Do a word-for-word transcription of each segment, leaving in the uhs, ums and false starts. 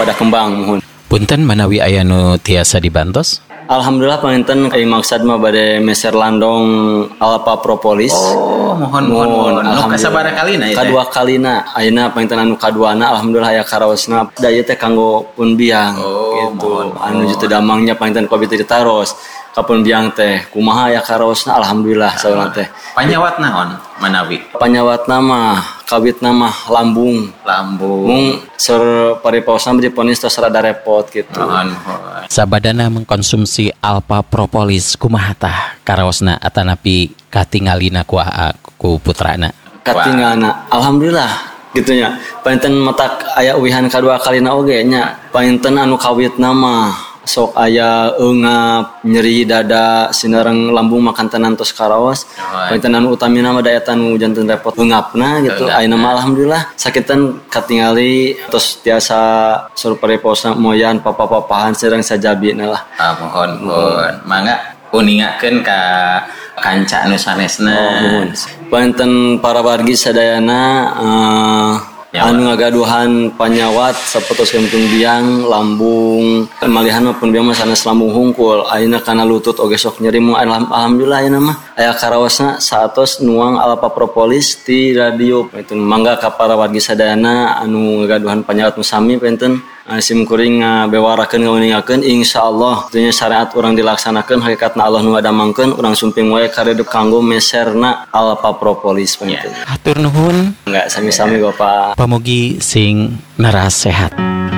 pada kembang mohon. Punten manawi aya nu tiasa dibantos? Alhamdulillah panginten ai maksad mah bade meser landong alpa propolis. Oh, mohon mohon mohon. Nu kasabaraha kalina ieu? Kadua kalina. Ayeuna panginten anu kaduana alhamdulillah aya karaosna da ieu teh kanggo pun biang oh, gitu. Mohon, anu jutu damangnya panginten kopi teh ditaros. Kapun biang teh kumaha aya karaosna alhamdulillah saurang teh. Panyawat naon manawi? Panyawatna mah kawitna mah lambung. Lambung. Mung sur paripaosna diponis tos rada repot gitu. Mohon mohon. Sabadana mengkonsumsi alpha propolis kumaha tah karaosna atanapi katingalina ku ku putrana? Katingalna alhamdulillah gitunya. Panten matak aya uwihan kadua kalina oge nya. Panten anu kawitna mah sok aya eungap nyeri dada sinareng lambung makan tenan tos karaos. Panten anu utamina mah daya tanu janten repot eungapna gitu. Ayeuna mah alhamdulillah sakitan katingali tos tiasa sur pareposna moyan papa-papahan sareng sajabina lah. Ah mohon mohon. Mangga uningakeun ka kanca anu sanesna. Oh, mohon. Panten para wargi sadayana uh, anu ngagaduhan panyawat sapertoskeun pun biang lambung malihan pun biang mah sanes lambung hungkul ayeuna kana lutut oge sok nyeri mu alhamdulillah ayeuna mah aya karaosna saatos nuang alpha propolis ti radio itu mangga ka para wargi sadayana anu ngagaduhan panyawat nu sami penten sim kuring ngabewarakeun ngauningakeun insyaallah tentunya syariat urang dilaksanakeun hakikatna Allah nu ngadamangkeun urang sumping wae karedep kanggo meserna alpha propolis penten. Hatur nuhun. Enggak sami-sami Bapak. Pamugi sing naras sehat.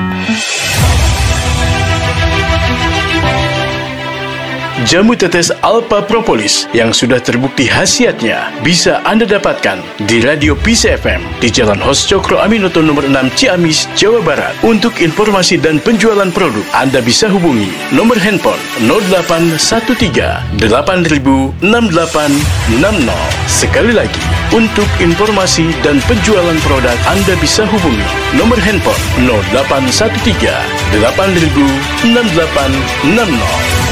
Jamu tetes alpha propolis yang sudah terbukti khasiatnya bisa Anda dapatkan di Radio Peace F M di Jalan Hos Cokro Aminoto nomor enam Ciamis, Jawa Barat. Untuk informasi dan penjualan produk, Anda bisa hubungi nomor handphone nol delapan satu tiga delapan nol enam delapan enam nol. Sekali lagi, untuk informasi dan penjualan produk, Anda bisa hubungi nomor handphone nol delapan satu tiga delapan nol enam delapan enam nol.